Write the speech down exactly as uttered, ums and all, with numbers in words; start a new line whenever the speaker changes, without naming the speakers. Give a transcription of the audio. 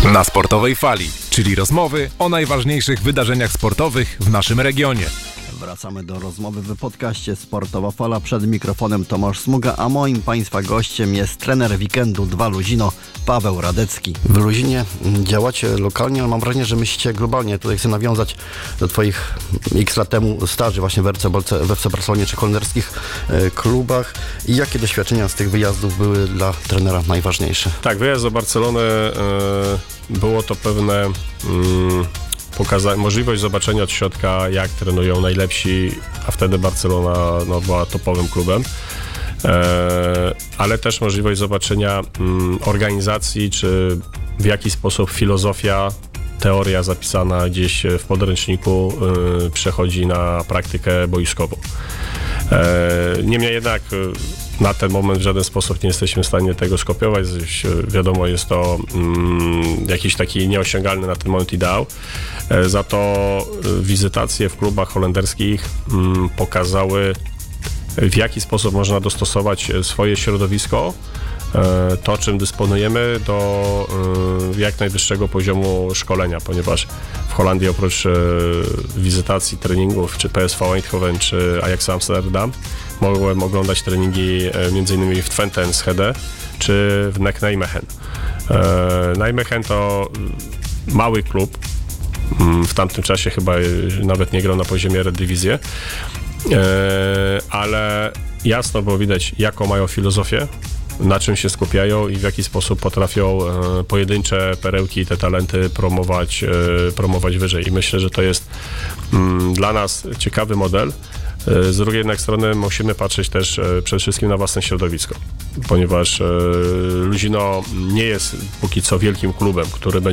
Na Sportowej Fali, czyli rozmowy o najważniejszych wydarzeniach sportowych w naszym regionie.
Wracamy do rozmowy w podcaście Sportowa Fala. Przed mikrofonem Tomasz Smuga, a moim Państwa gościem jest trener Weekendu dwa Luzino, Paweł Radecki. W Luzinie działacie lokalnie, ale mam wrażenie, że myślicie globalnie. Tutaj chcę nawiązać do Twoich x lat temu staży właśnie w F C, w F C Barcelonie czy holenderskich e, klubach. I jakie doświadczenia z tych wyjazdów były dla trenera najważniejsze?
Tak, wyjazd do Barcelony e, było to pewne... Mm, Pokaza- możliwość zobaczenia od środka, jak trenują najlepsi, a wtedy Barcelona no, była topowym klubem, e, ale też możliwość zobaczenia mm, organizacji, czy w jaki sposób filozofia, teoria zapisana gdzieś w podręczniku y, przechodzi na praktykę boiskową. E, niemniej jednak na ten moment w żaden sposób nie jesteśmy w stanie tego skopiować. Wiadomo, jest to mm, jakiś taki nieosiągalny na ten moment ideał. E, za to wizytacje w klubach holenderskich mm, pokazały, w jaki sposób można dostosować swoje środowisko, e, to czym dysponujemy, do e, jak najwyższego poziomu szkolenia, ponieważ w Holandii oprócz e, wizytacji treningów czy P S V Eindhoven czy Ajax Amsterdam mogłem oglądać treningi e, m.in. w Twente Enschede czy w N E C Nijmegen. E, Nijmegen to mały klub, w tamtym czasie chyba nawet nie grał na poziomie Eredivisie, e, ale jasno było widać, jaką mają filozofię, na czym się skupiają i w jaki sposób potrafią e, pojedyncze perełki i te talenty promować, e, promować wyżej. I myślę, że to jest mm, dla nas ciekawy model. E, z drugiej jednak strony musimy patrzeć też e, przede wszystkim na własne środowisko, ponieważ e, Luzino nie jest póki co wielkim klubem, który będzie